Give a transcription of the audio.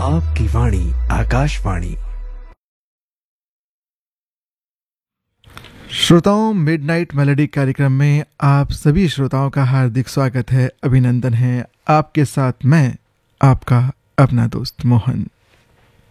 आपकी वाणी आकाशवाणी। श्रोताओं, midnight melody कार्यक्रम में आप सभी श्रोताओं का हार्दिक स्वागत है, अभिनंदन है। आपके साथ मैं आपका अपना दोस्त मोहन।